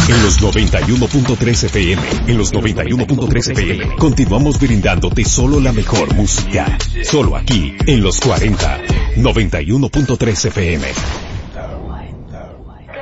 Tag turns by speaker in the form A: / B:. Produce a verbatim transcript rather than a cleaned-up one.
A: En los noventa y uno punto tres F M, en los noventa y uno punto tres F M, continuamos brindándote solo la mejor música. Solo aquí, en los cuarenta, noventa y uno punto tres F M.